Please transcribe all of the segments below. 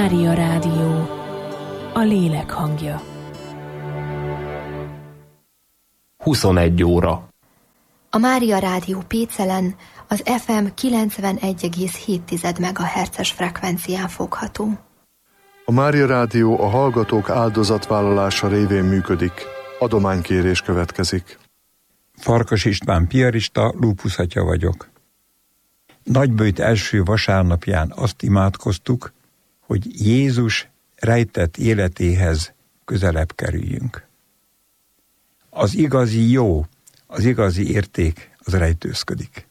Mária Rádió, a lélek hangja. 21 óra. A Mária Rádió Pécelen az FM 91,7 MHz-es frekvencián fogható. A Mária Rádió a hallgatók áldozatvállalása révén működik. Adománykérés következik. Farkas István piarista, lúpuszatya vagyok. Nagyböjt első vasárnapján azt imádkoztuk, hogy Jézus rejtett életéhez közelebb kerüljünk. Az igazi jó, az igazi érték az rejtőzködik.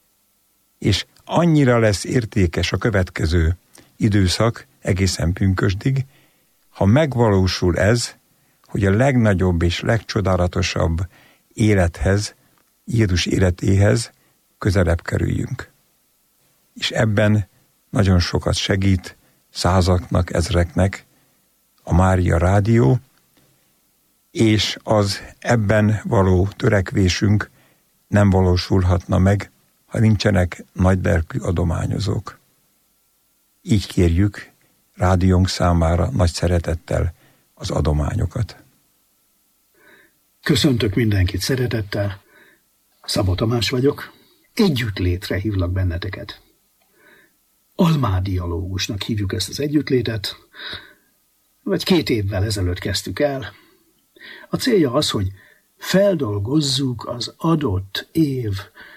És annyira lesz értékes a következő időszak egészen pünkösdig, ha megvalósul ez, hogy a legnagyobb és legcsodálatosabb élethez, Jézus életéhez közelebb kerüljünk. És ebben nagyon sokat segít százaknak, ezreknek a Mária Rádió, és az ebben való törekvésünk nem valósulhatna meg, ha nincsenek nagylelkű adományozók. Így kérjük rádiónk számára nagy szeretettel az adományokat. Köszöntök mindenkit szeretettel, Szabó Tamás vagyok, együttlétre hívlak benneteket. Almádialógusnak hívjuk ezt az együttlétet, vagy 2 évvel ezelőtt kezdtük el. A célja az, hogy feldolgozzuk az adott év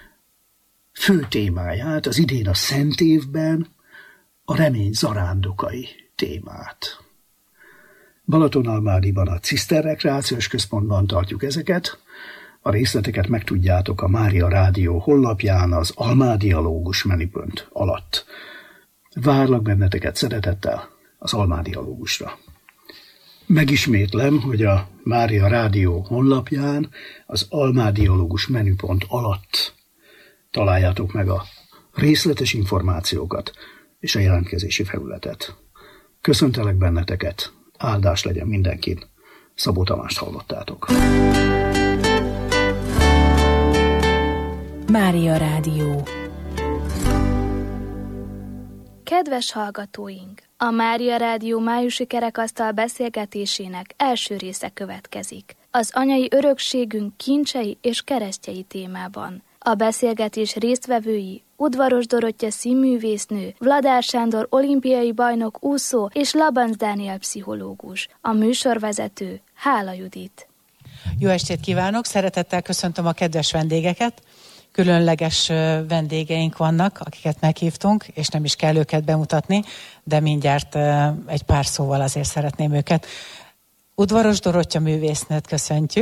fő témáját, az idén a Szent évben a remény zarándokai témát. Balatonalmádiban a Ciszter Rekreációs Központban tartjuk ezeket. A részleteket megtudjátok a Mária Rádió honlapján az Almádialógus menüpont alatt. Várlak benneteket szeretettel az Almádialógusra. Megismétlem, hogy a Mária Rádió honlapján az Almádialógus menüpont alatt találjátok meg a részletes információkat és a jelentkezési felületet. Köszöntelek benneteket, áldás legyen mindenkin. Szabó Tamást hallottátok. Mária Rádió. Kedves hallgatóink! A Mária Rádió májusi kerekasztal beszélgetésének első része következik. Az anyai örökségünk kincsei és keresztjei témában. A beszélgetés résztvevői Udvaros Dorottya színművésznő, Vladár Sándor olimpiai bajnok úszó és Labanc Dániel pszichológus. A műsorvezető Hála Judit. Jó estét kívánok! Szeretettel köszöntöm a kedves vendégeket. Különleges vendégeink vannak, akiket meghívtunk, és nem is kell őket bemutatni, de mindjárt egy pár szóval azért szeretném őket. Udvaros Dorottya művésznőt köszöntjük.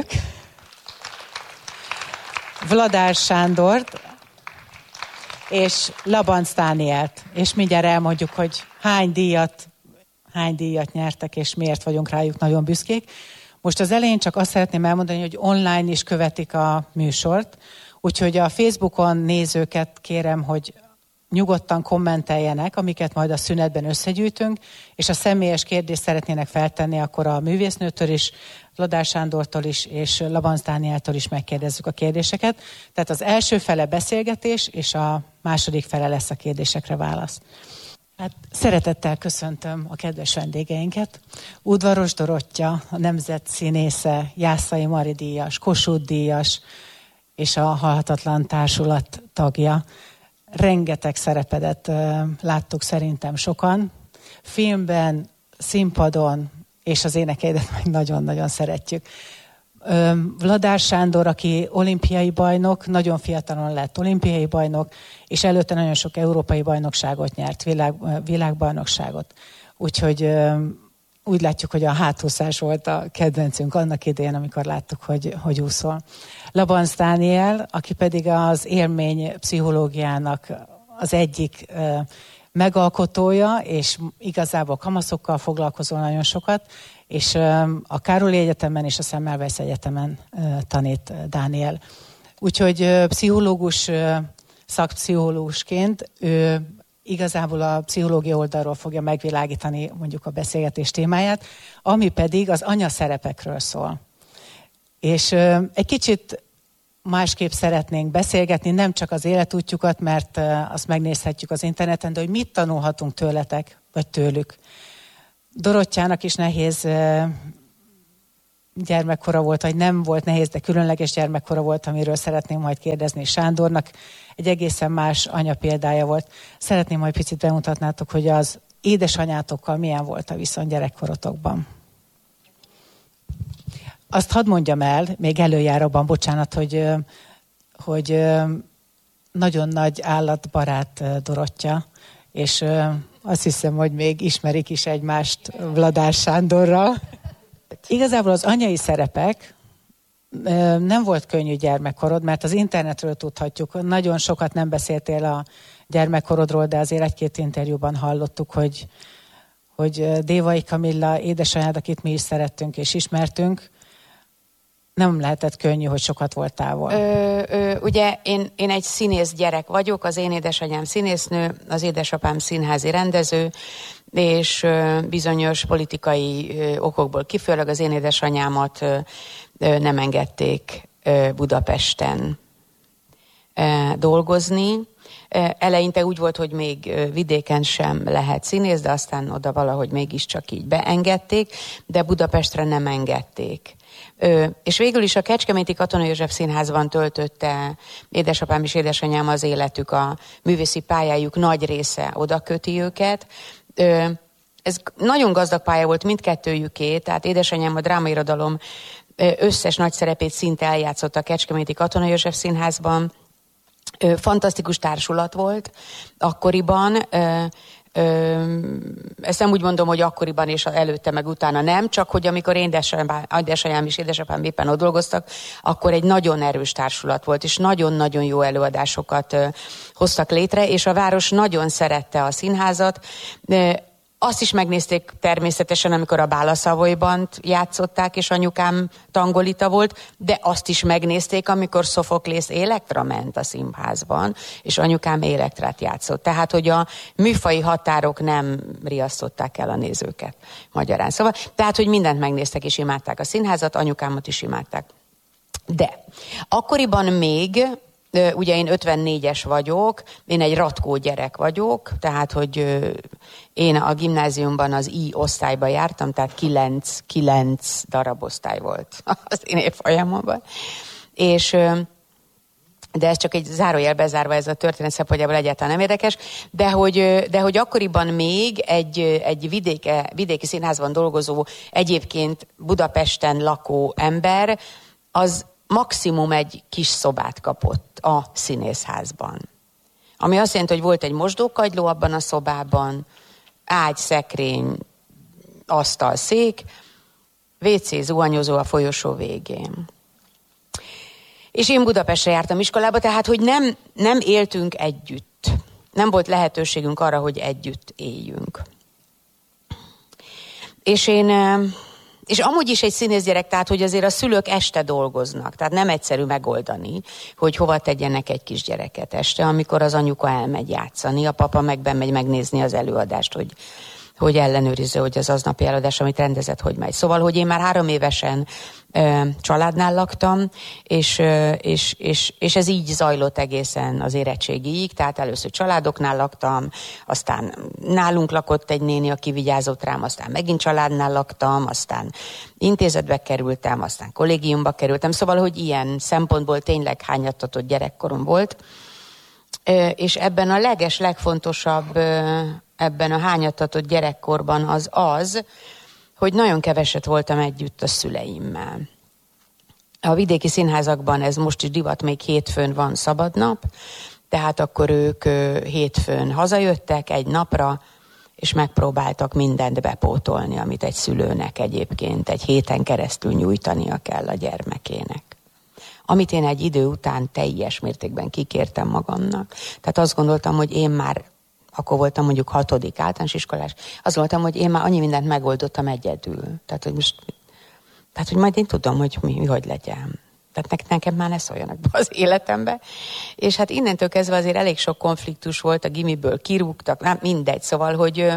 Vladár Sándort és Labanc Dánielt. És mindjárt elmondjuk, hogy hány díjat nyertek, és miért vagyunk rájuk nagyon büszkék. Most az elején csak azt szeretném elmondani, hogy online is követik a műsort, úgyhogy a Facebookon nézőket kérem, hogy nyugodtan kommenteljenek, amiket majd a szünetben összegyűjtünk, és a személyes kérdést szeretnének feltenni, akkor a művésznőtől is, Vladár Sándortól is, és Labanc Dánieltől is megkérdezzük a kérdéseket. Tehát az első fele beszélgetés, és a második fele lesz a kérdésekre válasz. Hát szeretettel köszöntöm a kedves vendégeinket. Udvaros Dorottya, a nemzet színésze, Jászai Mari díjas, Kossuth díjas, és a Halhatatlan Társulat tagja. Rengeteg szerepedet láttuk szerintem sokan. Filmben, színpadon, és az énekeidet meg nagyon-nagyon szeretjük. Vladár Sándor, aki olimpiai bajnok, nagyon fiatalon lett olimpiai bajnok, és előtte nagyon sok európai bajnokságot nyert, világbajnokságot. Úgyhogy úgy látjuk, hogy a hátúszás volt a kedvencünk annak idején, amikor láttuk, hogy úszol. Labanc Dániel, aki pedig az élmény pszichológiának az egyik megalkotója, és igazából kamaszokkal foglalkozol nagyon sokat, és a Károlyi Egyetemen és a Semmelweis Egyetemen tanít Dániel. Úgyhogy pszichológus, szakpszichológusként ő igazából a pszichológia oldalról fogja megvilágítani mondjuk a beszélgetés témáját, ami pedig az anyaszerepekről szól. És egy kicsit másképp szeretnénk beszélgetni, nem csak az életútjukat, mert azt megnézhetjük az interneten, de hogy mit tanulhatunk tőletek, vagy tőlük. Dorottyának is nehéz gyermekkora volt, vagy nem volt nehéz, de különleges gyermekkora volt, amiről szeretném majd kérdezni. Sándornak egy egészen más anya példája volt. Szeretném majd picit bemutatnátok, hogy az édesanyátokkal milyen volt a viszony gyerekkorotokban. Azt hadd mondjam el, még előjáróban, bocsánat, hogy nagyon nagy állatbarát Dorottya, és azt hiszem, hogy még ismerik is egymást Vladár Sándorral. Igazából az anyai szerepek nem volt könnyű gyermekkorod, mert az internetről tudhatjuk. Nagyon sokat nem beszéltél a gyermekkorodról, de azért egy-két interjúban hallottuk, hogy Dévai Kamilla édesanyád, akit mi is szerettünk és ismertünk, nem lehetett könnyű, hogy sokat volt távol. Ugye én egy színész gyerek vagyok, az én édesanyám színésznő, az édesapám színházi rendező, és bizonyos politikai okokból kifolyólag az én édesanyámat nem engedték Budapesten dolgozni. Eleinte úgy volt, hogy még vidéken sem lehet színész, de aztán oda valahogy mégiscsak így beengedték, de Budapestre nem engedték. És végül is a Kecskeméti Katona József Színházban töltötte édesapám és édesanyám az életük, a művészi pályájuk nagy része oda köti őket. Ez nagyon gazdag pálya volt mindkettőjüké, tehát édesanyám a drámairodalom összes nagy szerepét szinte eljátszott a Kecskeméti Katona József Színházban. Fantasztikus társulat volt akkoriban. Ezt nem úgy mondom, hogy akkoriban és előtte meg utána nem, csak hogy amikor édesanyám és édesapám éppen ott dolgoztak, akkor egy nagyon erős társulat volt, és nagyon-nagyon jó előadásokat hoztak létre, és a város nagyon szerette a színházat. Azt is megnézték természetesen, amikor a Bála Szavolyban játszották, és anyukám tangolita volt, de azt is megnézték, amikor Szofoklész Elektra ment a színházban, és anyukám Elektrát játszott. Tehát, hogy a műfai határok nem riasztották el a nézőket magyarán. Szóval, tehát, hogy mindent megnéztek, és imádták a színházat, anyukámat is imádták. De akkoriban még, ugye én 54-es vagyok, én egy ratkó gyerek vagyok, tehát, hogy én a gimnáziumban az I osztályba jártam, tehát 9 darab osztály volt az én évfolyamomban. És de ez csak egy zárójel bezárva, ez a történet szempontjából egyáltalán nem érdekes, de hogy akkoriban még egy vidéki színházban dolgozó, egyébként Budapesten lakó ember, az maximum egy kis szobát kapott a színészházban. Ami azt jelenti, hogy volt egy mosdókagyló abban a szobában, ágy, szekrény, asztal, szék, WC, zuhanyozó a folyosó végén. És én Budapestre jártam iskolába, tehát, hogy nem éltünk együtt. Nem volt lehetőségünk arra, hogy együtt éljünk. És amúgy is egy színészgyerek, tehát, hogy azért a szülők este dolgoznak. Tehát nem egyszerű megoldani, hogy hova tegyenek egy kisgyereket este, amikor az anyuka elmegy játszani, a papa meg bemegy megnézni az előadást, hogy ellenőrizze, hogy az aznapi előadás, amit rendezett, hogy megy. Szóval, hogy én már 3 évesen családnál laktam, és ez így zajlott egészen az érettségig, tehát először családoknál laktam, aztán nálunk lakott egy néni, aki vigyázott rám, aztán megint családnál laktam, aztán intézetbe kerültem, aztán kollégiumba kerültem, szóval, hogy ilyen szempontból tényleg hányattatott gyerekkorom volt, és ebben a legfontosabb ebben a hányattatott gyerekkorban az, hogy nagyon keveset voltam együtt a szüleimmel. A vidéki színházakban ez most is divat, még hétfőn van szabadnap, tehát akkor ők hétfőn hazajöttek egy napra, és megpróbáltak mindent bepótolni, amit egy szülőnek egyébként egy héten keresztül nyújtania kell a gyermekének. Amit én egy idő után teljes mértékben kikértem magamnak. Tehát azt gondoltam, hogy én már akkor voltam mondjuk 6. általános iskolás, azt voltam, hogy én már annyi mindent megoldottam egyedül. Tehát, hogy majd én tudom, hogy hogy legyen. Tehát nekem már ne szóljanak be az életembe. És hát innentől kezdve azért elég sok konfliktus volt, a gimiből kirúgtak, nem mindegy. Szóval,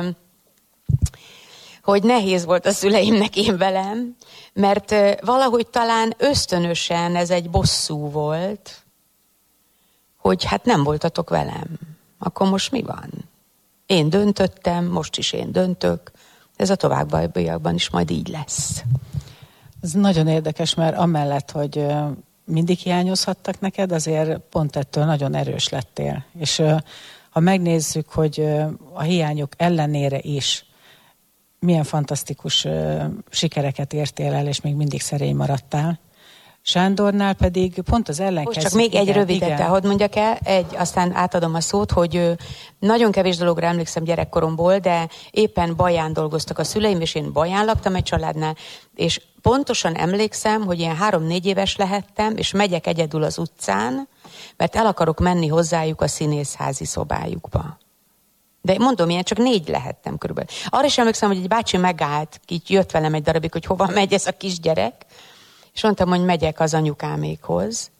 hogy nehéz volt a szüleimnek én velem, mert valahogy talán ösztönösen ez egy bosszú volt, hogy hát nem voltatok velem. Akkor most mi van? Én döntöttem, most is én döntök, ez a továbbiakban is majd így lesz. Ez nagyon érdekes, mert amellett, hogy mindig hiányozhattak neked, azért pont ettől nagyon erős lettél. És ha megnézzük, hogy a hiányok ellenére is milyen fantasztikus sikereket értél el, és még mindig szerény maradtál. Sándornál pedig pont az ellenkező. Csak még egy rövidet, hadd mondjak el, aztán átadom a szót, hogy nagyon kevés dologra emlékszem gyerekkoromból, de éppen Baján dolgoztak a szüleim, és én Baján laktam egy családnál, és pontosan emlékszem, hogy ilyen 3-4 éves lehettem, és megyek egyedül az utcán, mert el akarok menni hozzájuk a színészházi szobájukba. De mondom, ilyen csak 4 lehettem körülbelül. Arra is emlékszem, hogy egy bácsi megállt, így jött velem egy darabig, hogy hova megy ez a kisgyerek, és mondtam, hogy megyek az anyukámékhoz,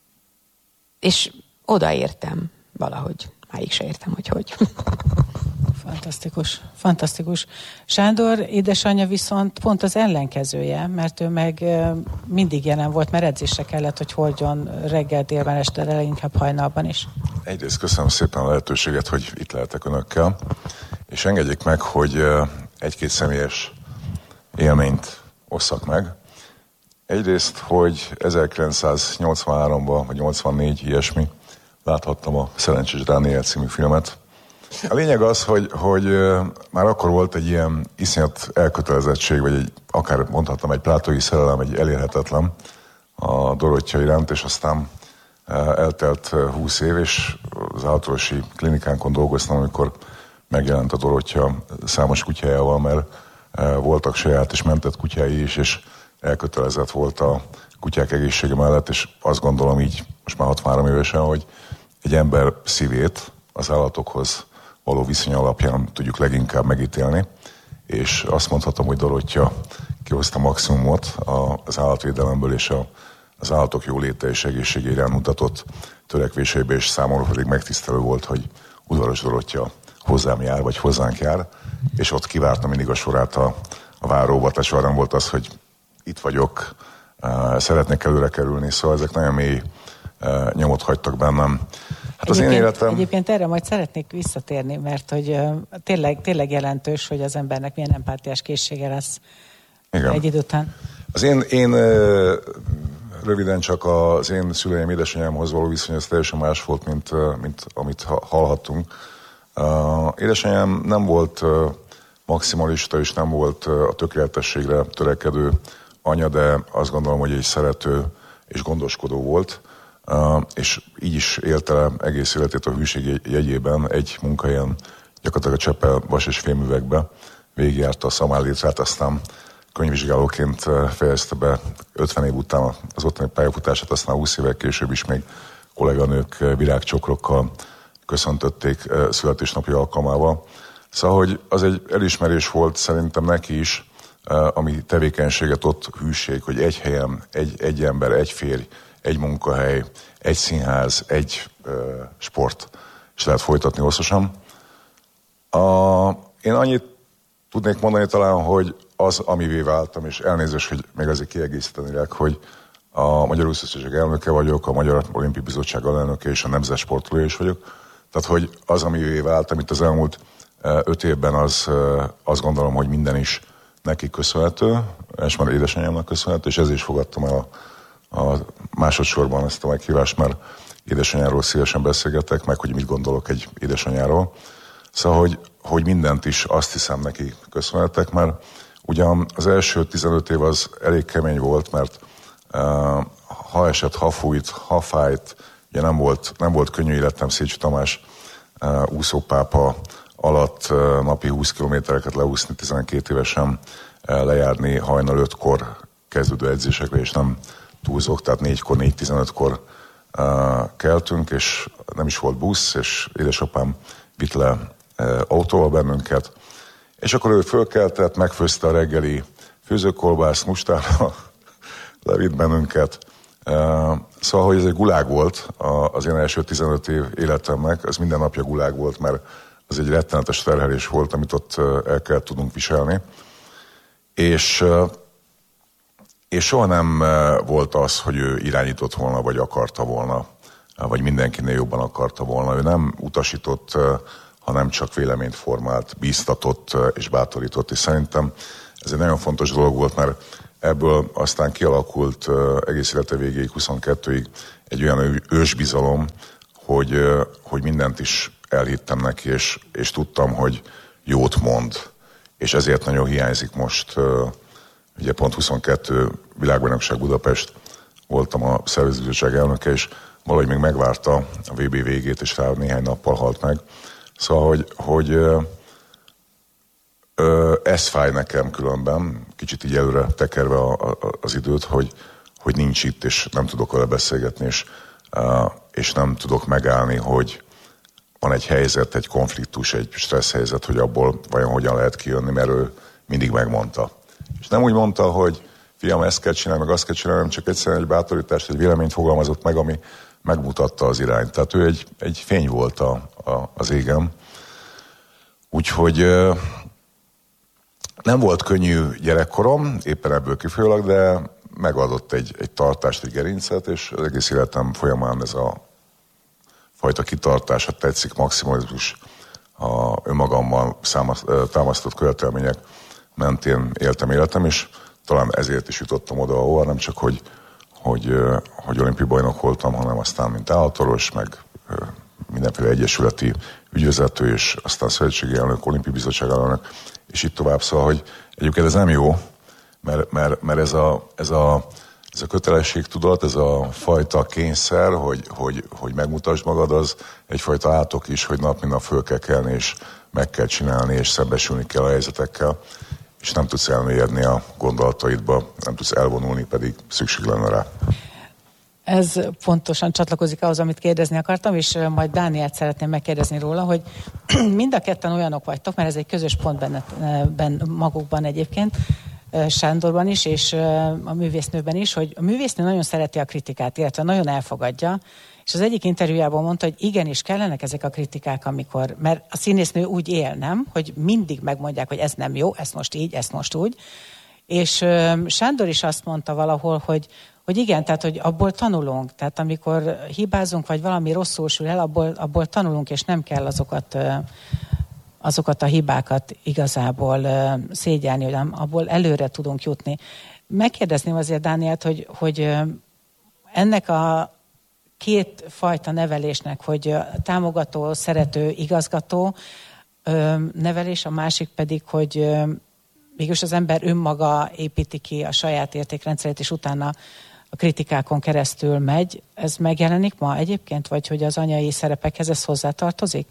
és odaértem valahogy. Máig se értem, hogy. Fantasztikus, fantasztikus. Sándor édesanyja viszont pont az ellenkezője, mert ő meg mindig jelen volt, mert edzésre kellett, hogy hordjon reggel, délben, este, de inkább hajnalban is. Egyrészt köszönöm szépen a lehetőséget, hogy itt lehetek önökkel, és engedjék meg, hogy egy-két személyes élményt osszak meg. Egyrészt, hogy 1983-ban, vagy 84 ilyesmi, láthattam a Szerencsés Dániel című filmet. A lényeg az, hogy már akkor volt egy ilyen iszonyat elkötelezettség, vagy akár mondhattam egy plátói szerelem, egy elérhetetlen a Dorottya iránt, és aztán eltelt 20 év, és az állatorvosi klinikánkon dolgoztam, amikor megjelent a Dorottya számos kutyájával, mert voltak saját és mentett kutyái is, és elkötelezett volt a kutyák egészsége mellett, és azt gondolom így, most már 63 évesen, hogy egy ember szívét az állatokhoz való viszony alapján tudjuk leginkább megítélni, és azt mondhatom, hogy Dorottya kihozta maximumot az állatvédelemből, és az állatok jóléte és egészsége iránt mutatott törekvéseibe, és számomra pedig megtisztelő volt, hogy udvaros Dorottya hozzám jár, vagy hozzánk jár, és ott kivártam mindig a sorát a váróba, tehát soha nem volt az, hogy itt vagyok, szeretnék előre kerülni, szóval ezek nagyon mély nyomot hagytak bennem. Hát az én életem... Egyébként erre majd szeretnék visszatérni, mert hogy tényleg jelentős, hogy az embernek milyen empátiás készsége lesz. Igen. Egy idő után. Az én röviden csak az én szüleim édesanyámhoz való viszony, ez teljesen más volt, mint amit hallhattunk. Édesanyám nem volt maximalista, és nem volt a tökéletességre törekedő anya, de azt gondolom, hogy egy szerető és gondoskodó volt, és így is élte le egész életét a hűség jegyében egy munkahelyen, gyakorlatilag a Cseppel vas- és fémüvegbe végigjárta a szamárlétrát, aztán könyvvizsgálóként fejezte be 50 év után az ottani pályafutását, aztán 20 évek később is még kolléganők virágcsokrokkal köszöntötték születésnapi alkalmával. Szóval, hogy az egy elismerés volt szerintem neki is, ami tevékenységet ott hűség, hogy egy helyen, egy ember, egy férj, egy munkahely, egy színház, egy sport, és lehet folytatni hosszasan. Én annyit tudnék mondani talán, hogy az, amivé váltam, és elnézést, hogy még azért kiegészítenélek, hogy a Magyar Úszószövetség elnöke vagyok, a Magyar Olimpiai Bizottság alelnöke és a nemzet sportolója is vagyok. Tehát, hogy az, amivé váltam itt az elmúlt 5 évben, azt gondolom, hogy minden is neki köszönhető, és már édesanyámnak köszönhető, és ezért is fogadtam el a másodszorban ezt a meghívást, mert édesanyáról szívesen beszélgetek, meg hogy mit gondolok egy édesanyáról. Szóval, hogy mindent is azt hiszem neki köszönhetek, mert ugyan az első 15 év az elég kemény volt, mert ha esett, ha fújt, ha fájt, ugye nem volt könnyű életem. Szécsi Tamás úszópápa alatt napi 20 kilométereket leúszni, 12 évesen lejárni hajnal 5-kor kezdődő edzésekre, és nem túlzok, tehát 4-kor, 4:15-kor keltünk, és nem is volt busz, és édesapám vitt le autóval bennünket, és akkor ő fölkeltett, megfőzte a reggeli főzőkolbászt, mustára, levitt bennünket. Szóval, hogy ez egy gulág volt az én első 15 év életemnek, ez minden napja gulág volt, mert az egy rettenetes terhelés volt, amit ott el kell tudnunk viselni. És soha nem volt az, hogy ő irányított volna, vagy akarta volna, vagy mindenkinél jobban akarta volna. Ő nem utasított, hanem csak véleményt formált, bíztatott és bátorított. És szerintem ez egy nagyon fontos dolog volt, mert ebből aztán kialakult egész élete végéig, 22-ig egy olyan ősbizalom, hogy mindent is elhittem neki, és tudtam, hogy jót mond. És ezért nagyon hiányzik most, ugye pont 22 világbajnokság Budapest, voltam a szervezőbizottság elnöke, és valahogy még megvárta a VB végét, és rá néhány nappal halt meg. Szóval, hogy ez fáj nekem különben, kicsit így előre tekerve az időt, hogy nincs itt, és nem tudok vele beszélgetni, és nem tudok megállni, hogy van egy helyzet, egy konfliktus, egy stressz helyzet, hogy abból vajon hogyan lehet kijönni, mert ő mindig megmondta. És nem úgy mondta, hogy fiam, ezt kell csinálni, meg azt kell csinálni, hanem csak egyszerűen egy bátorítást, egy véleményt fogalmazott meg, ami megmutatta az irányt. Tehát ő egy fény volt az égen. Úgyhogy nem volt könnyű gyerekkorom, éppen ebből kifolyólag, de megadott egy tartást, egy gerincet, és az egész életem folyamán ez a fajta kitartás, a tetszik, maximalizmus, a önmagammal támasztott követelmények mentén éltem életem, és talán ezért is jutottam oda, ahova, nem csak, hogy olimpiai bajnok voltam, hanem aztán mint államorvos, meg mindenféle egyesületi ügyvezető, és aztán szövetségi elnök, olimpiai bizottság elnök, és itt tovább. Szóval, hogy egyébként ez nem jó, mert ez a kötelességtudat, ez a fajta kényszer, hogy megmutasd magad, az egyfajta átok is, hogy nap mint nap föl kell kelni, és meg kell csinálni, és szembesülni kell a helyzetekkel, és nem tudsz elmélyedni a gondolataidba, nem tudsz elvonulni, pedig szükség lenne rá. Ez pontosan csatlakozik ahhoz, amit kérdezni akartam, és majd Dánielt szeretném megkérdezni róla, hogy mind a ketten olyanok vagytok, mert ez egy közös pont magukban egyébként, Sándorban is, és a művésznőben is, hogy a művésznő nagyon szereti a kritikát, illetve nagyon elfogadja, és az egyik interjújában mondta, hogy igenis kellenek ezek a kritikák, mert a színésznő úgy él, nem? Hogy mindig megmondják, hogy ez nem jó, ez most így, ez most úgy. És Sándor is azt mondta valahol, hogy igen, tehát hogy abból tanulunk, tehát amikor hibázunk, vagy valami rosszul sül el, abból tanulunk, és nem kell azokat a hibákat igazából szégyelni, hogy abból előre tudunk jutni. Megkérdezném azért Dánielt, hogy ennek a két fajta nevelésnek, hogy támogató, szerető, igazgató nevelés, a másik pedig, hogy mégis az ember önmaga építi ki a saját értékrendszerét, és utána a kritikákon keresztül megy. Ez megjelenik ma egyébként, vagy hogy az anyai szerepekhez ez hozzátartozik?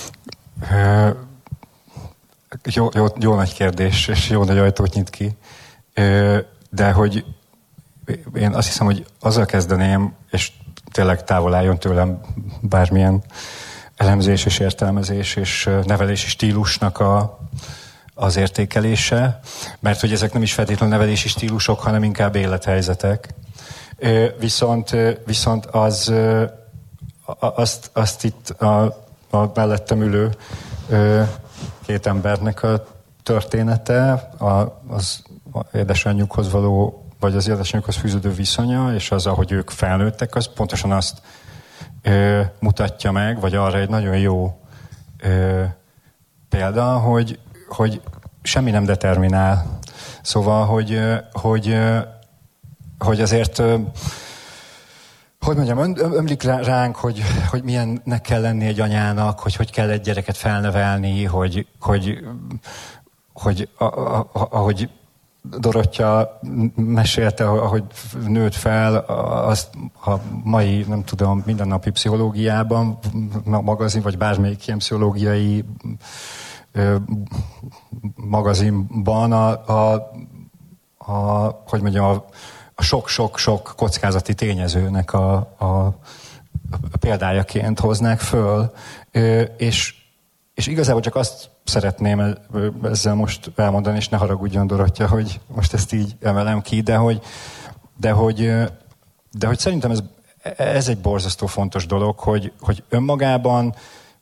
Jó nagy kérdés, és jó nagy ajtót nyit ki. De hogy én azt hiszem, hogy azzal kezdeném, és tényleg távol álljon tőlem bármilyen elemzés és értelmezés és nevelési stílusnak az értékelése, mert hogy ezek nem is feltétlenül nevelési stílusok, hanem inkább élethelyzetek. Viszont azt itt a mellettem ülő két embernek a története, az édesanyjukhoz való, vagy az édesanyjukhoz fűződő viszonya, és az, ahogy ők felnőttek, az pontosan azt mutatja meg, vagy arra egy nagyon jó példa, hogy semmi nem determinál. Szóval, hogy azért hogy mondjam, ömlik ránk, hogy milyennek kell lenni egy anyának, hogy kell egy gyereket felnevelni, hogy ahogy Dorottya mesélte, ahogy nőtt fel, azt a mai, nem tudom, mindennapi pszichológiában, magazin, vagy bármelyik ilyen pszichológiai magazinban hogy mondjam, a sok-sok kockázati tényezőnek a példájaként hoznák föl, és igazából csak azt szeretném ezzel most elmondani, és ne haragudjon Dorottya, hogy most ezt így emelem ki, de hogy szerintem ez egy borzasztó fontos dolog, hogy önmagában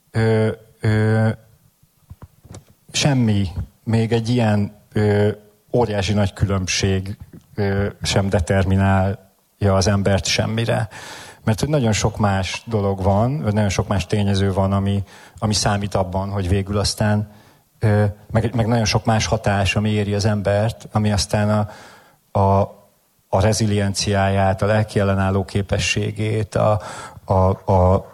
semmi, még egy ilyen óriási nagy különbség sem determinálja az embert semmire. Mert hogy nagyon sok más dolog van, vagy nagyon sok más tényező van, ami számít abban, hogy végül aztán, meg nagyon sok más hatás, ami éri az embert, ami aztán a rezilienciáját, a lelki ellenálló képességét, a